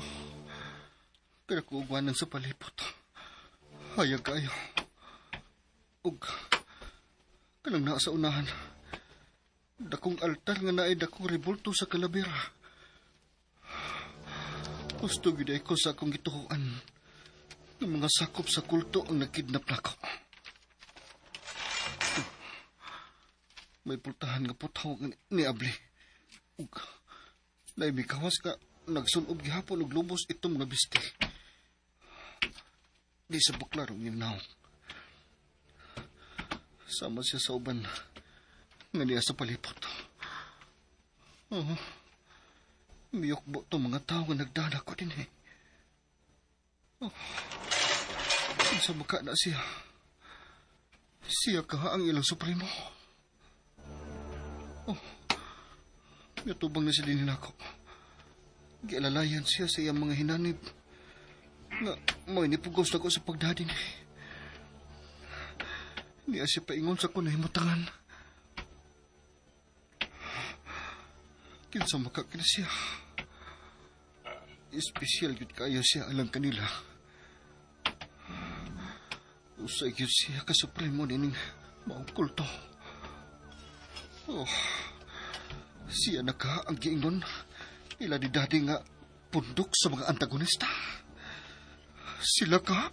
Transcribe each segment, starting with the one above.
Kaya ko ugwanan sa palipot. Hayag kayo. Ug, kanang naa sa unahan. Dakong altar nga naay dakong rebulto sa kalabira. Gusto giday ko sa akong gituhuan ng mga sakop sa kulto ang nakidnap nako. May pultahan nga putaw ni Abli. Ug, naibikawas ka nagsunob gihapon og lubos itong mga bisti. Di sa buklarong yung naong. Sama siya sa uban nga niya sa palipot. Miyokbo to mga tao nga nagdana ko din eh. Sa baka na siya. Siya ka ang ilang supremo. Natubang na silinin ako. Gialalayan siya sa iyang mga hinanib. Nga, may nipugos na ko sa pagdadin eh. Niya siya paingon sa kunahimutangan. Kinsa makakila siya. Espesyal yun kayo siya alang kanila. Usay yun siya kasupremo nining maong kulto. Siya naka ang giingon. Ila di dati nga pundok sa mga antagonista. Sila ka?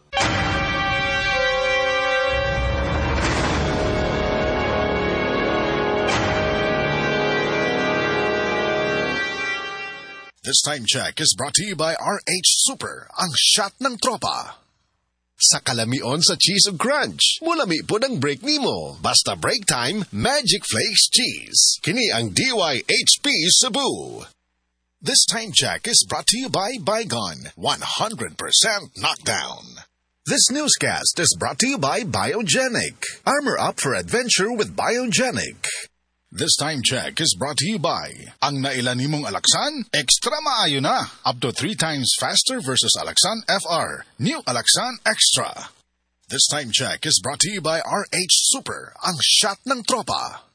This time check is brought to you by RH Super, ang shot ng tropa. Sa kalamion sa cheese ug crunch, mulami po ng break nimo. Basta break time, Magic Flakes Cheese. Kini ang DYHP Cebu. This time check is brought to you by Bygone, 100% knockdown. This newscast is brought to you by Biogenic. Armor up for adventure with Biogenic. This time check is brought to you by ang nailan nimong Alaxan, extra maayo na. Up to 3 times faster versus Alaxan FR. New Alaxan Extra. This time check is brought to you by RH Super, ang shot ng tropa.